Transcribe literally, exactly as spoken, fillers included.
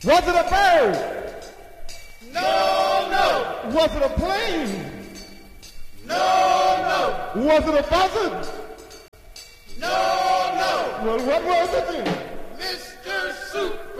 Was it a bird? No, no. Was it a plane? No, no. Was it a buzzard? No, no. Well, what was it then? Mister Soup.